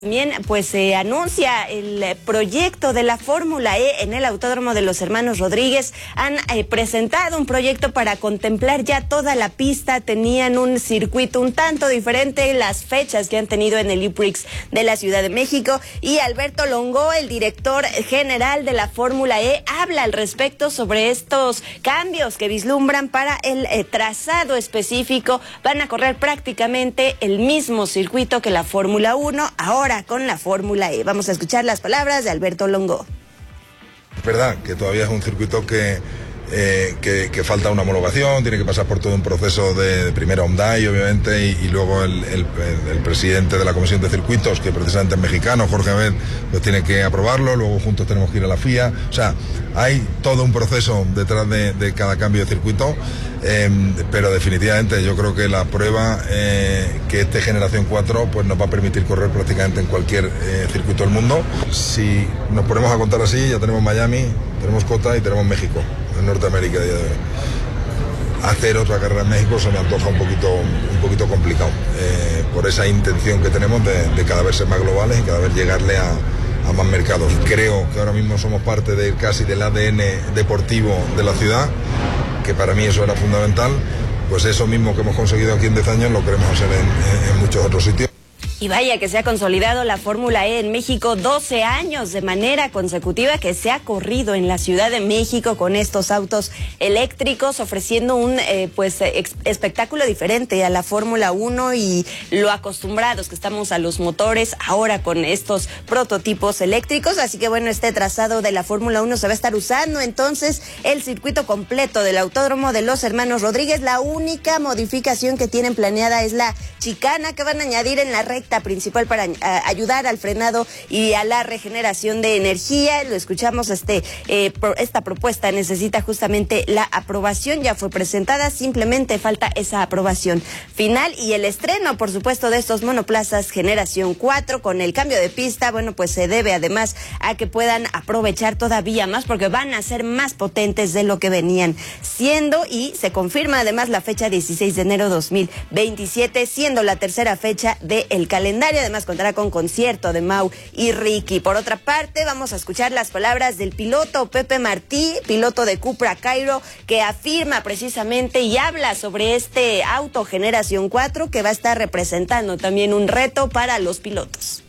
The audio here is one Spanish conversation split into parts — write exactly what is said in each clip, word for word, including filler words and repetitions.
También pues se anuncia el proyecto de la Fórmula E en el Autódromo de los Hermanos Rodríguez. Han eh, presentado un proyecto para contemplar ya toda la pista. Tenían un circuito un tanto diferente, las fechas que han tenido en el E-Prix de la Ciudad de México. Y Alberto Longo, el director general de la Fórmula E, habla al respecto sobre estos cambios que vislumbran para el eh, trazado específico. Van a correr prácticamente el mismo circuito que la Fórmula uno, ahora con la Fórmula E. Vamos a escuchar las palabras de Alberto Longo. Es verdad que todavía es un circuito que, eh, que, que falta una homologación, tiene que pasar por todo un proceso de, de primero Hyundai, obviamente, y, y luego el, el, el presidente de la Comisión de Circuitos, que precisamente es mexicano, Jorge Abed, pues tiene que aprobarlo, luego juntos tenemos que ir a la F I A. O sea, hay todo un proceso detrás de, de cada cambio de circuito. Eh, pero definitivamente yo creo que la prueba eh, que este Generación cuatro pues nos va a permitir correr prácticamente en cualquier eh, circuito del mundo. Si nos ponemos a contar así, ya tenemos Miami, tenemos Cota y tenemos México, en Norteamérica a día de hoy. Hacer otra carrera en México se me antoja un poquito, un poquito complicado, eh, por esa intención que tenemos de, de cada vez ser más globales y cada vez llegarle a, a más mercados. Creo que ahora mismo somos parte de casi del A D N deportivo de la ciudad, que para mí eso era fundamental. Pues eso mismo que hemos conseguido aquí en diez años lo queremos hacer en, en muchos otros sitios. Y vaya que se ha consolidado la Fórmula E en México, doce años de manera consecutiva que se ha corrido en la Ciudad de México con estos autos eléctricos, ofreciendo un eh, pues ex espectáculo diferente a la Fórmula uno y lo acostumbrados que estamos a los motores ahora con estos prototipos eléctricos. Así que bueno, este trazado de la Fórmula uno se va a estar usando entonces el circuito completo del Autódromo de los Hermanos Rodríguez. La única modificación que tienen planeada es la chicana que van a añadir en la recta principal para uh, ayudar al frenado y a la regeneración de energía. Lo escuchamos, este eh, pro, esta propuesta necesita justamente la aprobación, ya fue presentada, simplemente falta esa aprobación final y el estreno, por supuesto, de estos monoplazas Generación cuatro con el cambio de pista. Bueno, pues se debe además a que puedan aprovechar todavía más porque van a ser más potentes de lo que venían siendo, y se confirma además la fecha dieciséis de enero de dos mil veintisiete, siendo la tercera fecha del calendario. Además contará con concierto de Mau y Ricky. Por otra parte, vamos a escuchar las palabras del piloto Pepe Martí, piloto de Cupra Cairo, que afirma precisamente y habla sobre este auto Generación cuatro que va a estar representando también un reto para los pilotos.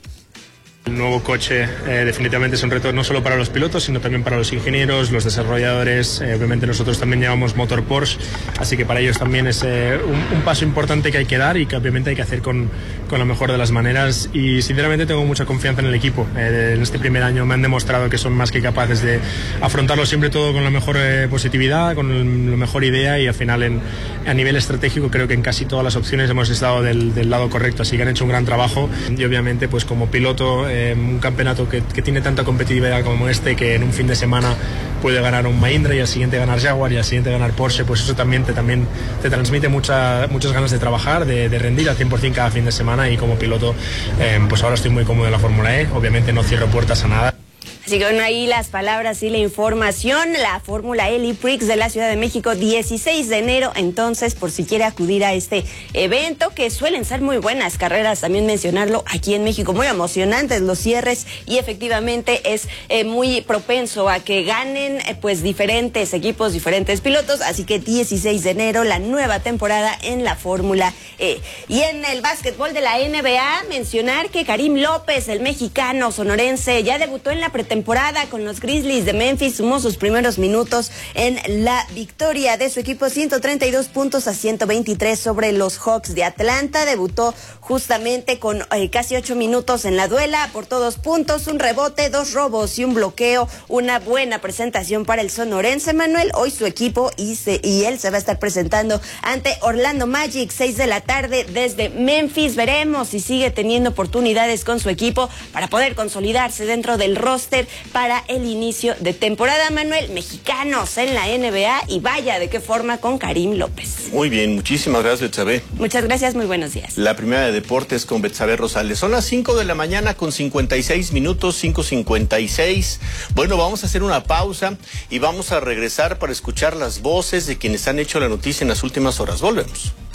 El nuevo coche eh, definitivamente es un reto no solo para los pilotos, sino también para los ingenieros, los desarrolladores. Eh, obviamente nosotros también llevamos motor Porsche, así que para ellos también es eh, un, un paso importante que hay que dar y que obviamente hay que hacer con, con la mejor de las maneras. Y sinceramente tengo mucha confianza en el equipo. Eh, en este primer año me han demostrado que son más que capaces de afrontarlo siempre todo con la mejor eh, positividad, con la mejor idea, y al final en, a nivel estratégico creo que en casi todas las opciones hemos estado del, del lado correcto, así que han hecho un gran trabajo. Y obviamente pues como piloto, Eh, un campeonato que, que tiene tanta competitividad como este, que en un fin de semana puede ganar un Mahindra y al siguiente ganar Jaguar y al siguiente ganar Porsche, pues eso también te, también te transmite mucha, muchas ganas de trabajar, de, de rendir al cien por cien cada fin de semana. Y como piloto eh, pues ahora estoy muy cómodo en la Fórmula E, obviamente no cierro puertas a nada. Así que bueno, ahí las palabras y la información. La Fórmula E E-Prix de la Ciudad de México, dieciséis de enero, entonces, por si quiere acudir a este evento, que suelen ser muy buenas carreras, también mencionarlo, aquí en México, muy emocionantes los cierres, y efectivamente es eh, muy propenso a que ganen eh, pues diferentes equipos, diferentes pilotos. Así que dieciséis de enero, la nueva temporada en la Fórmula E. Y en el básquetbol de la N B A, mencionar que Karim López, el mexicano sonorense, ya debutó en la pretemporada temporada con los Grizzlies de Memphis, sumó sus primeros minutos en la victoria de su equipo, ciento treinta y dos puntos a ciento veintitrés sobre los Hawks de Atlanta. Debutó justamente con eh, casi ocho minutos en la duela, aportó dos puntos, un rebote, dos robos y un bloqueo. Una buena presentación para el sonorense, Manuel. Hoy su equipo y, se, y él se va a estar presentando ante Orlando Magic, seis de la tarde desde Memphis. Veremos si sigue teniendo oportunidades con su equipo para poder consolidarse dentro del roster para el inicio de temporada, Manuel. Mexicanos en la N B A, y vaya de qué forma con Karim López. Muy bien, muchísimas gracias, Betsabe. Muchas gracias, muy buenos días. La primera de deportes con Betsabe Rosales. Son las cinco de la mañana con cincuenta y seis minutos, cinco cincuenta y seis. Bueno, vamos a hacer una pausa y vamos a regresar para escuchar las voces de quienes han hecho la noticia en las últimas horas. Volvemos.